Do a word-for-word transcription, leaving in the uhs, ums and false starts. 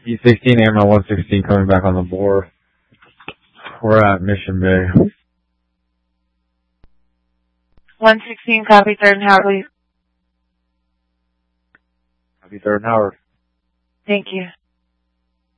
E sixteen, Airman one sixteen coming back on the board. We're at Mission Bay. one sixteen, copy, third and Howard, please. Copy, third and Howard. Thank you.